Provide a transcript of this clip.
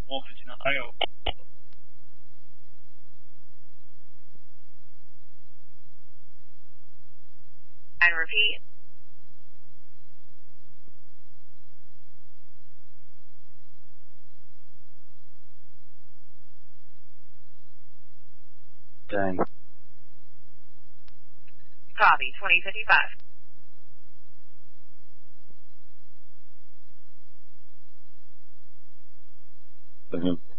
大口な愛を。 And repeat. Dang. Copy, 2055. Mm-hmm.